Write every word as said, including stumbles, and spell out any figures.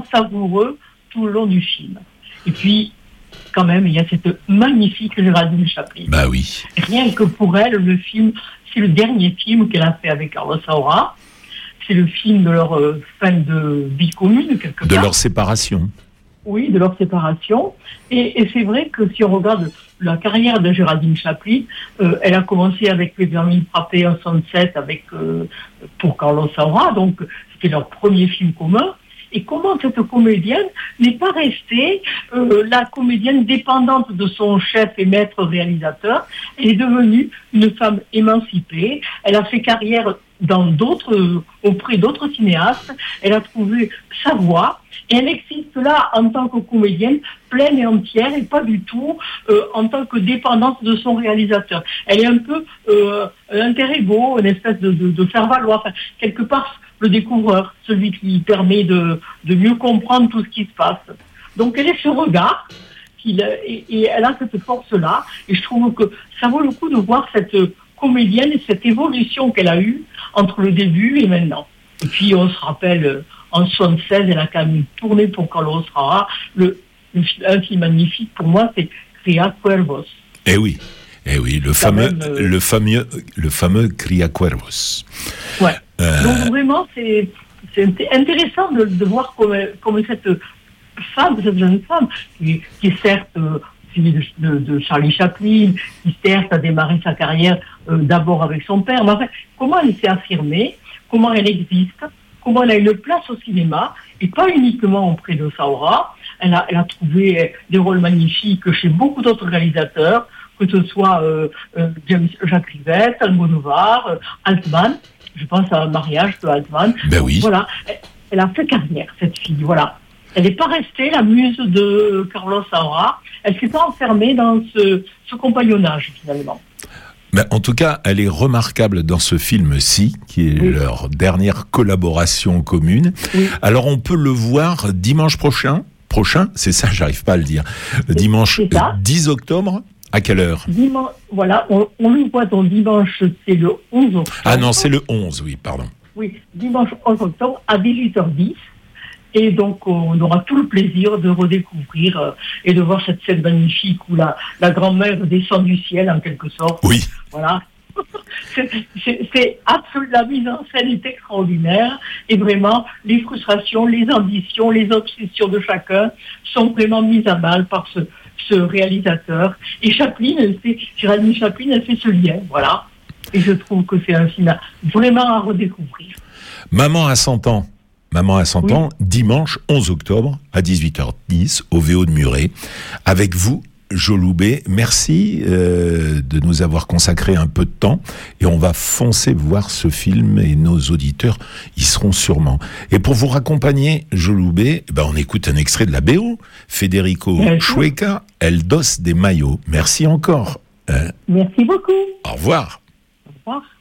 vraiment savoureux tout le long du film. Et puis, quand même, il y a cette magnifique Géraldine Chaplin. Bah oui. Rien que pour elle, le film, c'est le dernier film qu'elle a fait avec Carlos Saura. C'est le film de leur euh, fin de vie commune, quelque part. De leur séparation. Oui, de leur séparation. Et, et c'est vrai que si on regarde la carrière de Géraldine Chaplin, euh, elle a commencé avec Les Vermines frappées en soixante-sept avec, euh, pour Carlos Saura, donc c'était leur premier film commun. Et comment cette comédienne n'est pas restée euh, la comédienne dépendante de son chef et maître réalisateur. Elle est devenue une femme émancipée. Elle a fait carrière dans d'autres, euh, auprès d'autres cinéastes. Elle a trouvé sa voie. Et elle existe là en tant que comédienne pleine et entière et pas du tout euh, en tant que dépendante de son réalisateur. Elle est un peu euh, un alter ego, une espèce de, de, de faire valoir. Enfin, quelque part, le découvreur, celui qui permet de, de mieux comprendre tout ce qui se passe. Donc elle est ce regard, qu'il, et, et elle a cette force-là, et je trouve que ça vaut le coup de voir cette comédienne et cette évolution qu'elle a eue entre le début et maintenant. Et puis on se rappelle, en soixante-seize, elle a quand même tourné pour Carlos Saura, le, le, un film magnifique pour moi, c'est Cría Cuervos. Eh oui. Eh oui, le fameux, même, euh... le fameux, le fameux Cría Cuervos. Ouais. Euh... Donc vraiment, c'est, c'est intéressant de, de voir comme, comme cette femme, cette jeune femme, qui, qui certes euh, de, de, de Charlie Chaplin, qui certes a démarré sa carrière euh, d'abord avec son père, mais enfin, comment elle s'est affirmée, comment elle existe, comment elle a une place au cinéma, et pas uniquement auprès de Saura. Elle a, elle a trouvé des rôles magnifiques chez beaucoup d'autres réalisateurs, que ce soit euh, euh, James, Jacques Rivette, Almodovar, euh, Altman. Je pense à un mariage de Altman. Ben oui. Voilà, elle, elle a fait carrière, cette fille. Voilà, elle n'est pas restée la muse de Carlos Saura. Elle s'est pas enfermée dans ce, ce compagnonnage finalement. Ben, en tout cas, elle est remarquable dans ce film-ci, qui est oui. leur dernière collaboration commune. Oui. Alors, on peut le voir dimanche prochain. Prochain, c'est ça, j'arrive pas à le dire. Dimanche dix octobre. À quelle heure ? Dimanche, voilà, on, on le voit donc dimanche, c'est le onze octobre. Ah non, c'est le onze, oui, pardon. Oui, dimanche onze octobre à dix-huit heures dix. Et donc, on aura tout le plaisir de redécouvrir euh, et de voir cette scène magnifique où la, la grand-mère descend du ciel, en quelque sorte. Oui. Voilà. c'est, c'est, c'est absolument, la mise en scène est extraordinaire. Et vraiment, les frustrations, les ambitions, les obsessions de chacun sont vraiment mises à mal par ce... ce réalisateur. Et Chaplin, elle fait, Géraldine Chaplin, elle fait ce lien, voilà. Et je trouve que c'est un film vraiment à redécouvrir. Maman à cent ans. Maman à cent oui. ans, dimanche onze octobre à dix-huit heures dix au V O de Muret. Avec vous, Jo Loubet, merci euh, de nous avoir consacré un peu de temps et on va foncer voir ce film et nos auditeurs y seront sûrement. Et pour vous raccompagner, Jo Loubet, ben on écoute un extrait de la B O, Federico Chueca, El Dos de Mayo. Merci encore. Euh, merci beaucoup. Au revoir. Au revoir.